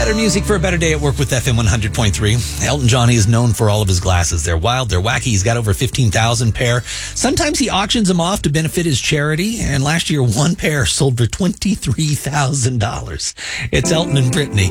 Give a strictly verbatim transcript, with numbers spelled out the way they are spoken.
Better music for a better day at work with F M one hundred point three. Elton John is known for all of his glasses. They're wild, they're wacky. He's got over fifteen thousand pair. Sometimes he auctions them off to benefit his charity. And last year, one pair sold for twenty-three thousand dollars. It's Elton and Brittany